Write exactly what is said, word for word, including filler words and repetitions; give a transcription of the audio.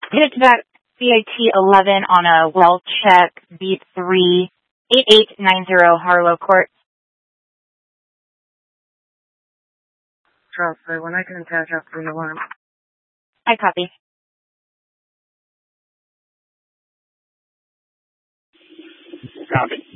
Unit to that C I T eleven on a well check B three eight eight nine zero Harlow Court. Charles, when I can attach after the alarm. I copy. Copy.